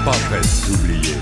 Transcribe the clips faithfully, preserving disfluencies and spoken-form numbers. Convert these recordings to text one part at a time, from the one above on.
pas prête d'oublier.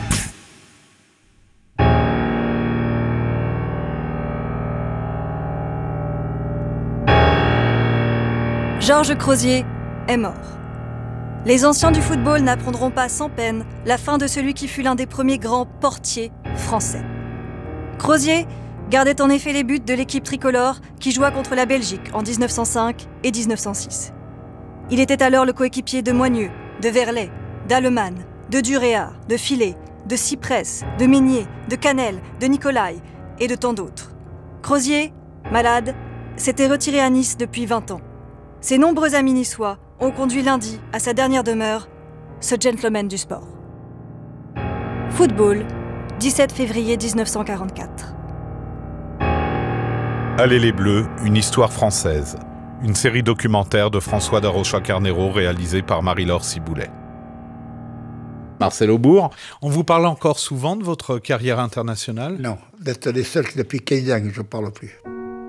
Georges Crozier est mort. Les anciens du football n'apprendront pas sans peine la fin de celui qui fut l'un des premiers grands portiers français. Crozier gardait en effet les buts de l'équipe tricolore qui joua contre la Belgique en dix-neuf cent cinq et dix-neuf cent six. Il était alors le coéquipier de Moigneux, de Verlet, d'Allemann, de Duréa, de Filet, de Cyprès, de Meignier, de Canel, de Nicolai et de tant d'autres. Crozier, malade, s'était retiré à Nice depuis vingt ans. Ses nombreux amis niçois ont conduit lundi à sa dernière demeure, ce gentleman du sport. Football, dix-sept février dix-neuf cent quarante-quatre. Allez les Bleus, une histoire française. Une série documentaire de François Darocha-Carnero réalisée par Marie-Laure Ciboulet. Marcel Aubourg, on vous parle encore souvent de votre carrière internationale ? Non, d'être les seuls qui depuis quinze ans que je ne parle plus.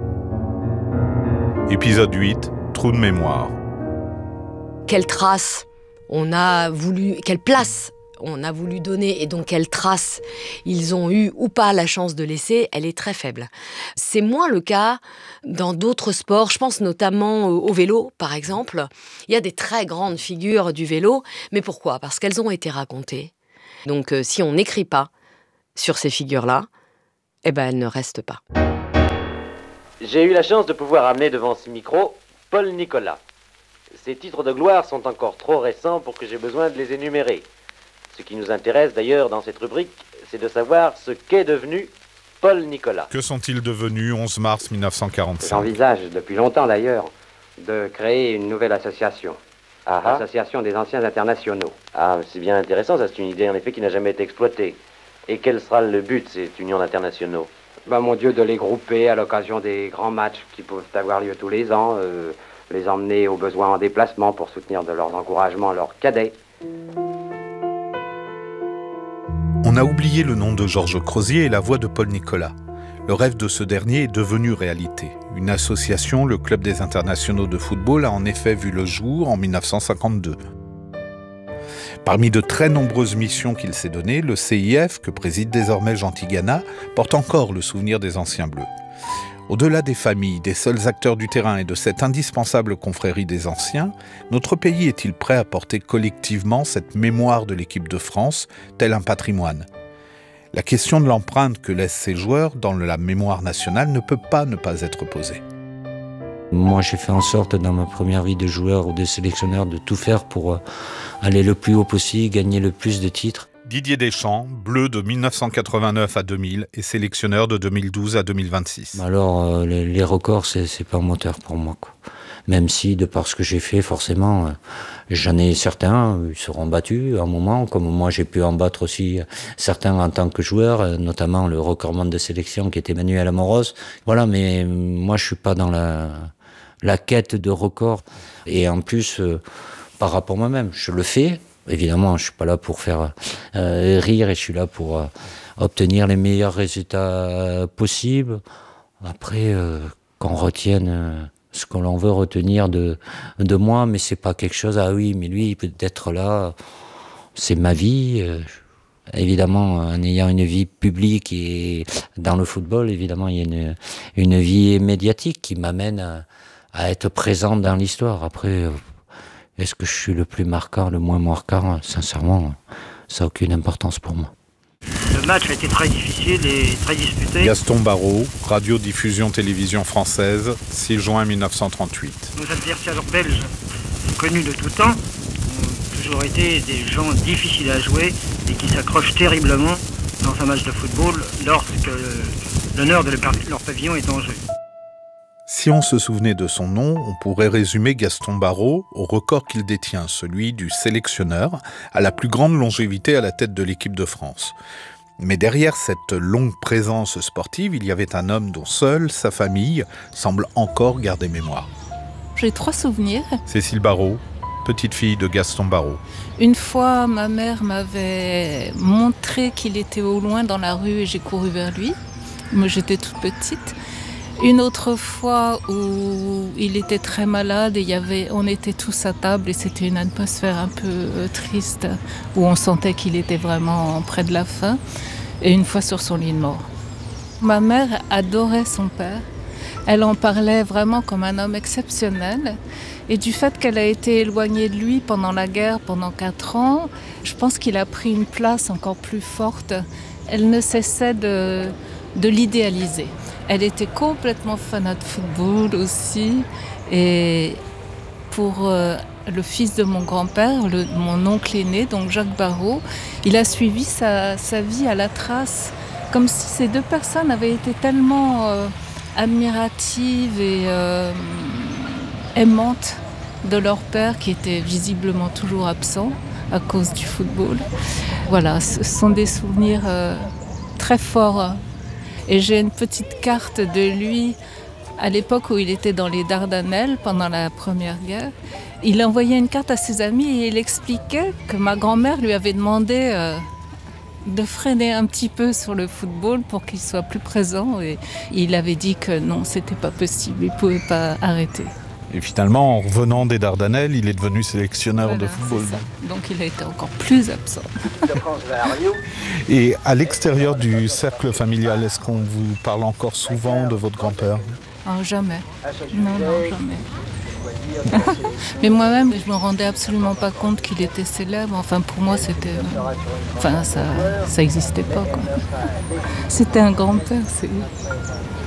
Épisode huit, Trou de mémoire. Quelle trace on a voulu, quelle place on a voulu donner et donc quelle trace ils ont eu ou pas la chance de laisser, elle est très faible. C'est moins le cas dans d'autres sports, je pense notamment au vélo par exemple. Il y a des très grandes figures du vélo, mais pourquoi ? Parce qu'elles ont été racontées. Donc euh, si on n'écrit pas sur ces figures-là, eh ben elles ne restent pas. J'ai eu la chance de pouvoir amener devant ce micro Paul Nicolas. Ces titres de gloire sont encore trop récents pour que j'aie besoin de les énumérer. Ce qui nous intéresse d'ailleurs dans cette rubrique, c'est de savoir ce qu'est devenu Paul Nicolas. Que sont-ils devenus onze mars mille neuf cent quarante-cinq ? J'envisage depuis longtemps d'ailleurs de créer une nouvelle association. Ah ah. L'association des anciens internationaux. Ah, c'est bien intéressant, ça c'est une idée en effet qui n'a jamais été exploitée. Et quel sera le but de cette union d'internationaux ? Bah mon Dieu, de les grouper à l'occasion des grands matchs qui peuvent avoir lieu tous les ans, euh, les emmener au besoin en déplacement pour soutenir de leurs encouragements leurs cadets. On a oublié le nom de Georges Crozier et la voix de Paul Nicolas. Le rêve de ce dernier est devenu réalité. Une association, le Club des internationaux de football, a en effet vu le jour en mille neuf cent cinquante-deux. Parmi de très nombreuses missions qu'il s'est données, le C I F, que préside désormais Jean Tigana, porte encore le souvenir des anciens Bleus. Au-delà des familles, des seuls acteurs du terrain et de cette indispensable confrérie des anciens, notre pays est-il prêt à porter collectivement cette mémoire de l'équipe de France, tel un patrimoine ? La question de l'empreinte que laissent ces joueurs dans la mémoire nationale ne peut pas ne pas être posée. Moi, j'ai fait en sorte, dans ma première vie de joueur ou de sélectionneur, de tout faire pour aller le plus haut possible, gagner le plus de titres. Didier Deschamps, Bleu de mille neuf cent quatre-vingt-neuf à deux mille et sélectionneur de deux mille douze à deux mille vingt-six. Alors, euh, les, les records, c'est, c'est pas un moteur pour moi, quoi. Même si, de par ce que j'ai fait, forcément, euh, j'en ai certains, ils seront battus à un moment, comme moi j'ai pu en battre aussi certains en tant que joueur, euh, notamment le recordman de sélection qui était Manuel Amoros. Voilà, mais euh, moi je suis pas dans la, la quête de records. Et en plus, euh, par rapport à moi-même, je le fais. Évidemment, je suis pas là pour faire euh, rire et je suis là pour euh, obtenir les meilleurs résultats euh, possibles. Après, euh, qu'on retienne euh, ce que l'on veut retenir de, de moi, mais c'est pas quelque chose, ah oui, mais lui, il peut être là, c'est ma vie. Euh, évidemment, en ayant une vie publique et dans le football, évidemment, il y a une, une vie médiatique qui m'amène à, à être présent dans l'histoire. Après, euh, est-ce que je suis le plus marquant, le moins marquant ? Sincèrement, ça n'a aucune importance pour moi. Le match a été très difficile et très disputé. Gaston Barraud, Radio-Diffusion Télévision Française, six juin mille neuf cent trente-huit. Nos adversaires belges, connus de tout temps, ont toujours été des gens difficiles à jouer et qui s'accrochent terriblement dans un match de football lorsque l'honneur de leur pavillon est en jeu. Si on se souvenait de son nom, on pourrait résumer Gaston Barraud au record qu'il détient, celui du sélectionneur à la plus grande longévité à la tête de l'équipe de France. Mais derrière cette longue présence sportive, il y avait un homme dont seule sa famille semble encore garder mémoire. J'ai trois souvenirs. Cécile Barraud, petite fille de Gaston Barraud. Une fois, ma mère m'avait montré qu'il était au loin dans la rue et j'ai couru vers lui. Moi, j'étais toute petite. Une autre fois où il était très malade et il y avait, on était tous à table et c'était une atmosphère un peu euh, triste où on sentait qu'il était vraiment près de la fin. Et une fois sur son lit de mort. Ma mère adorait son père. Elle en parlait vraiment comme un homme exceptionnel. Et du fait qu'elle a été éloignée de lui pendant la guerre, pendant quatre ans, je pense qu'il a pris une place encore plus forte. Elle ne cessait de, de l'idéaliser. Elle était complètement fanat de football aussi. Et pour euh, le fils de mon grand-père, le, mon oncle aîné, donc Jacques Barrault, il a suivi sa, sa vie à la trace, comme si ces deux personnes avaient été tellement euh, admiratives et euh, aimantes de leur père, qui était visiblement toujours absent à cause du football. Voilà, ce sont des souvenirs euh, très forts. Et j'ai une petite carte de lui à l'époque où il était dans les Dardanelles pendant la Première Guerre. Il envoyait une carte à ses amis et il expliquait que ma grand-mère lui avait demandé euh, de freiner un petit peu sur le football pour qu'il soit plus présent. Et il avait dit que non, c'était pas possible, il pouvait pas arrêter. Et finalement, en revenant des Dardanelles, il est devenu sélectionneur Voilà, de football. Donc il a été encore plus absent. Et à l'extérieur du cercle familial, est-ce qu'on vous parle encore souvent de votre grand-père ? Oh, jamais. Non, non, jamais. Mais moi-même, je me rendais absolument pas compte qu'il était célèbre. Enfin, pour moi, c'était... Enfin, ça ça existait pas, quoi. C'était un grand-père, c'est...